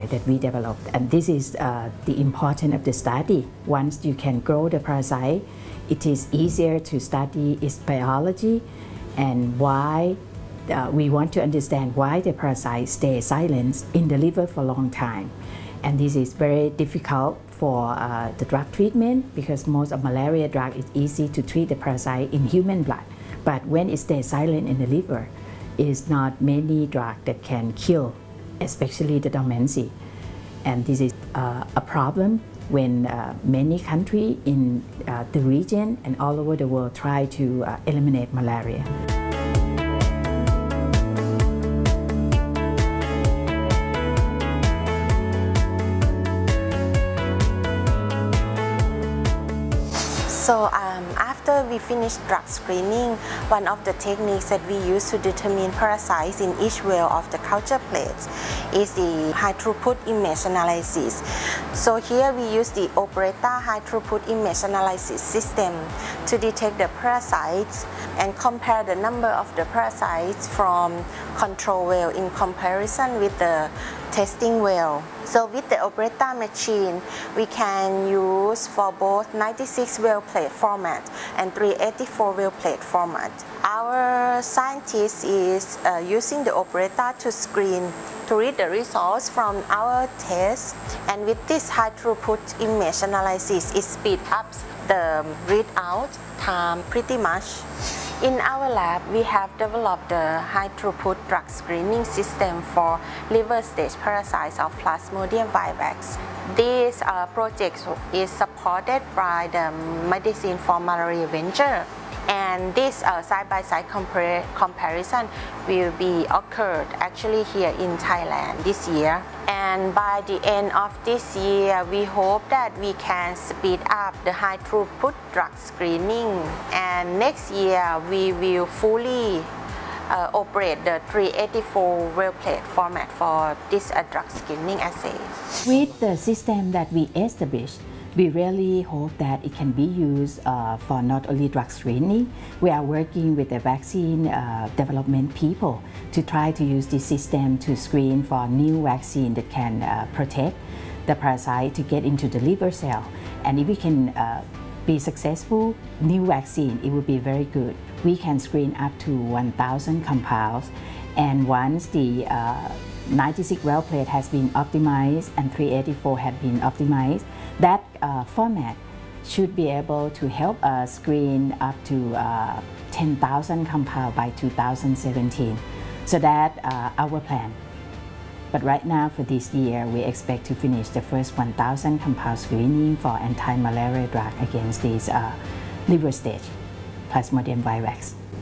that we developed, and this is the importance of the study. Once you can grow the parasite, it is easier to study its biology and why we want to understand why the parasite stays silent in the liver for a long time. And this is very difficult for the drug treatment because most of malaria drug is easy to treat the parasite in human blood. But when it stays silent in the liver, is not many drugs that can kill, especially the dormancy. And this is a problem when many countries in the region and all over the world try to eliminate malaria. So after we finish drug screening, one of the techniques that we use to determine parasites in each well of the culture plates is the high throughput image analysis. So here we use the Operetta high throughput image analysis system to detect the parasites and compare the number of the parasites from control well in comparison with the testing well. So with the Operetta machine, we can use for both 96 well plate format and 384 well plate format. Our scientist is using the Operetta to screen to read the results from our test, and with this high throughput image analysis, it speeds up the readout time pretty much. In our lab, we have developed the high throughput drug screening system for liver stage parasites of Plasmodium vivax. This project is supported by the Medicine for Malaria Venture, and this side-by-side comparison will be occurred actually here in Thailand this year. And by the end of this year, we hope that we can speed up the high throughput drug screening, and next year we will fully operate the 384 well plate format for this drug screening assay. With the system that we established, we really hope that it can be used for not only drug screening. We are working with the vaccine development people to try to use this system to screen for new vaccine that can protect the parasite to get into the liver cell. And if we can be successful, new vaccine, it will be very good. We can screen up to 1,000 compounds, and once the 96 well plate has been optimized and 384 have been optimized, that format should be able to help us screen up to 10,000 compounds by 2017. So that's our plan. But right now for this year, we expect to finish the first 1,000 compound screening for anti-malaria drug against this liver stage Plasmodium vivax.